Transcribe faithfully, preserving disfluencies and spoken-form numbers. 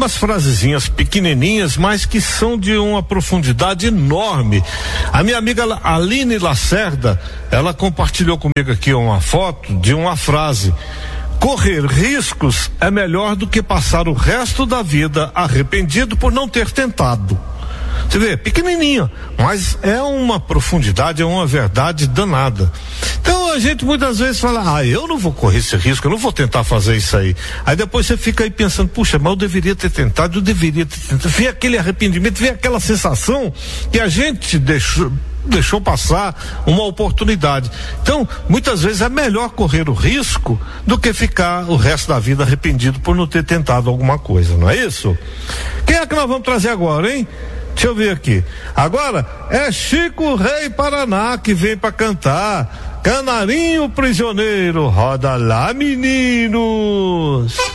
umas frasezinhas pequenininhas, mas que são de uma profundidade enorme. A minha amiga Aline Lacerda, ela compartilhou comigo aqui uma foto de uma frase: correr riscos é melhor do que passar o resto da vida arrependido por não ter tentado. Você vê, pequenininho, mas é uma profundidade, é uma verdade danada. Então a gente muitas vezes fala, ah, eu não vou correr esse risco, eu não vou tentar fazer isso aí. Aí depois você fica aí pensando, puxa, mas eu deveria ter tentado, eu deveria ter tentado. Vê aquele arrependimento, vê aquela sensação que a gente deixou, deixou passar uma oportunidade. Então, muitas vezes é melhor correr o risco do que ficar o resto da vida arrependido por não ter tentado alguma coisa, não é isso? Quem é que nós vamos trazer agora, hein? Deixa eu ver aqui. Agora é Chico Rei Paraná que vem pra cantar Canarinho Prisioneiro. Roda lá, meninos.